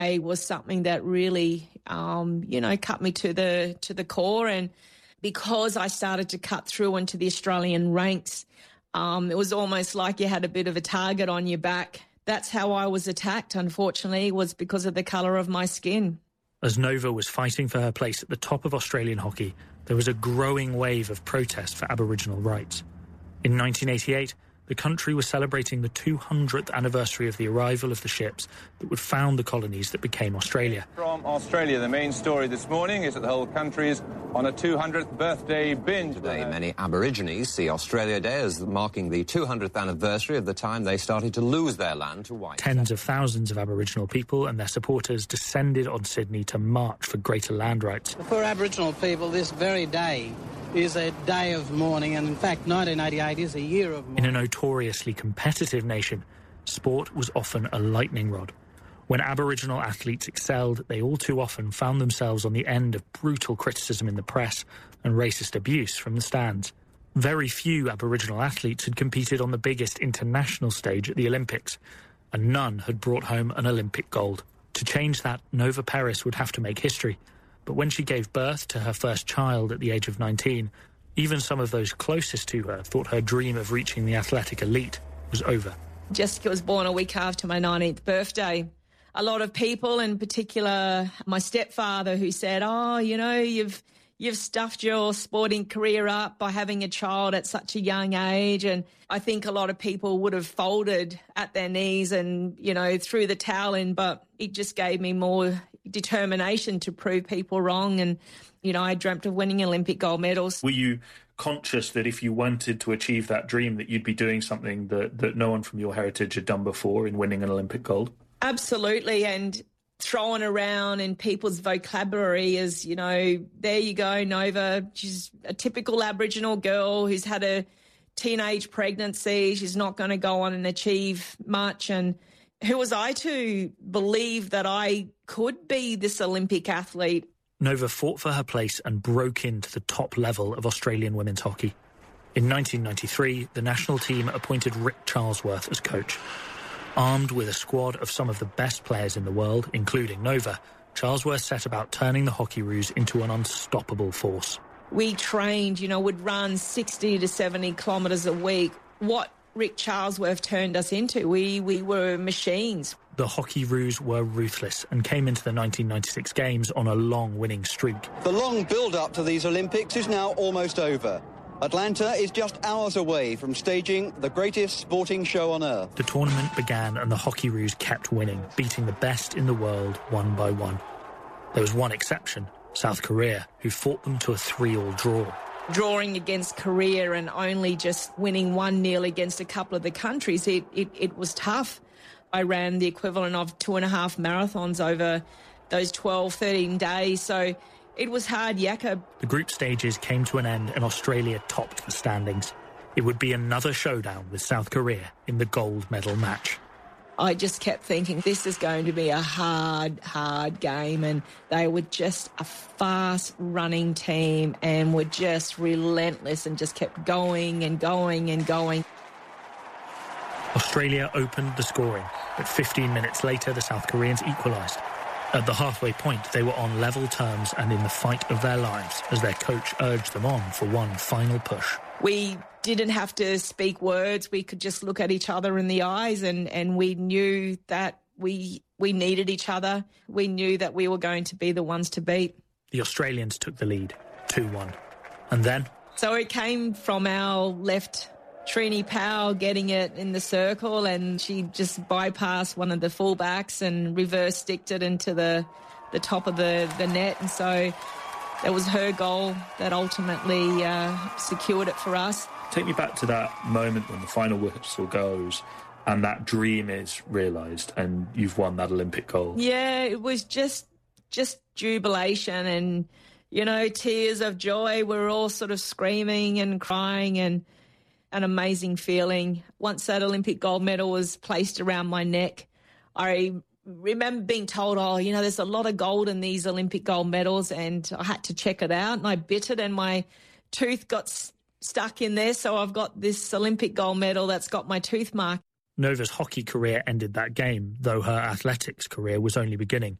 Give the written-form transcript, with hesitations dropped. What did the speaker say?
It was something that really, cut me to the core. And because I started to cut through into the Australian ranks, it was almost like you had a bit of a target on your back. That's how I was attacked, unfortunately, was because of the colour of my skin. As Nova was fighting for her place at the top of Australian hockey, there was a growing wave of protest for Aboriginal rights. In 1988, the country was celebrating the 200th anniversary of the arrival of the ships that would found the colonies that became Australia. From Australia, the main story this morning is that the whole country is on a 200th birthday binge. Today, many Aborigines see Australia Day as marking the 200th anniversary of the time they started to lose their land to white. Tens of thousands of Aboriginal people and their supporters descended on Sydney to march for greater land rights. For Aboriginal people, this very day is a day of mourning, and in fact 1988 is a year of mourning. In a notoriously competitive nation, sport was often a lightning rod. When Aboriginal athletes excelled, they all too often found themselves on the end of brutal criticism in the press and racist abuse from the stands. Very few Aboriginal athletes had competed on the biggest international stage at the Olympics, and none had brought home an Olympic gold. To change that, Nova Peris would have to make history. But when she gave birth to her first child at the age of 19, even some of those closest to her thought her dream of reaching the athletic elite was over. Jessica was born a week after my 19th birthday. A lot of people, in particular my stepfather, who said, you've stuffed your sporting career up by having a child at such a young age. And I think a lot of people would have folded at their knees and, threw the towel in, but it just gave me more determination to prove people wrong. And, I dreamt of winning Olympic gold medals. Were you conscious that if you wanted to achieve that dream, that you'd be doing something that no one from your heritage had done before in winning an Olympic gold? Absolutely. And thrown around in people's vocabulary as, there you go, Nova. She's a typical Aboriginal girl who's had a teenage pregnancy. She's not going to go on and achieve much. And who was I to believe that I could be this Olympic athlete? Nova fought for her place and broke into the top level of Australian women's hockey. In 1993, the national team appointed Rick Charlesworth as coach. Armed with a squad of some of the best players in the world, including Nova, Charlesworth set about turning the Hockeyroos into an unstoppable force. We trained, would run 60 to 70 kilometres a week. What Rick Charlesworth turned us into, we were machines. The Hockeyroos were ruthless and came into the 1996 Games on a long winning streak. The long build-up to these Olympics is now almost over. Atlanta is just hours away from staging the greatest sporting show on earth. The tournament began and the Hockeyroos kept winning, beating the best in the world one by one. There was one exception, South Korea, who fought them to a 3-3 draw. Drawing against Korea and only just winning 1-0 against a couple of the countries, it was tough. I ran the equivalent of 2.5 marathons over those 12, 13 days, so it was hard yakka. The group stages came to an end and Australia topped the standings. It would be another showdown with South Korea in the gold medal match. I just kept thinking this is going to be a hard game, and they were just a fast-running team and were just relentless and just kept going and going and going. Australia opened the scoring, but 15 minutes later the South Koreans equalised. At the halfway point, they were on level terms and in the fight of their lives as their coach urged them on for one final push. We didn't have to speak words. We could just look at each other in the eyes and we knew that we needed each other. We knew that we were going to be the ones to beat. The Australians took the lead, 2-1. And then? So it came from our left, Trini Powell getting it in the circle, and she just bypassed one of the fullbacks and reverse sticked it into the top of the net. And so that was her goal that ultimately secured it for us. Take me back to that moment when the final whistle goes and that dream is realised and you've won that Olympic gold. Yeah, it was just jubilation and, tears of joy. We were all sort of screaming and crying, and an amazing feeling. Once that Olympic gold medal was placed around my neck, I remember being told, there's a lot of gold in these Olympic gold medals, and I had to check it out, and I bit it and my tooth got stuck in there, so I've got this Olympic gold medal that's got my tooth mark. Nova's hockey career ended that game, though her athletics career was only beginning.